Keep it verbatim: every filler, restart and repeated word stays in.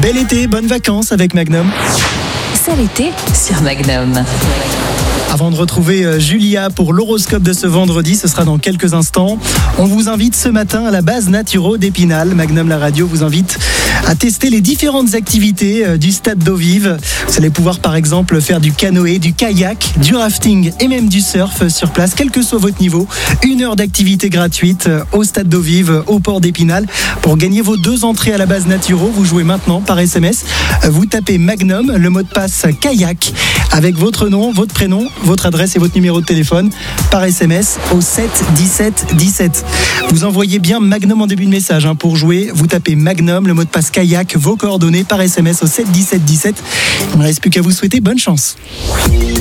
Bel été, bonnes vacances avec Magnum. C'est l'été sur Magnum. Avant de retrouver Julia pour l'horoscope de ce vendredi, ce sera dans quelques instants. On vous invite ce matin à la base Naturo d'Épinal. Magnum La Radio vous invite à tester les différentes activités du stade d'eau vive. Vous allez pouvoir par exemple faire du canoë, du kayak, du rafting et même du surf sur place, quel que soit votre niveau. Une heure d'activité gratuite au stade d'eau vive, au port d'Épinal. Pour gagner vos deux entrées à la base Naturo, vous jouez maintenant par S M S. Vous tapez Magnum, le mot de passe kayak, avec votre nom, votre prénom, votre adresse et votre numéro de téléphone par S M S au sept dix-sept dix-sept. Vous envoyez bien Magnum en début de message hein, pour jouer. Vous tapez Magnum, le mot de passe kayak, vos coordonnées par S M S au sept dix-sept dix-sept. Il ne me reste plus qu'à vous souhaiter bonne chance.